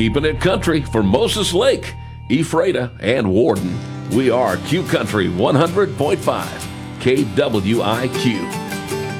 Keeping it country for Moses Lake, Ephrata, and Warden. We are Q Country 100.5 KWIQ.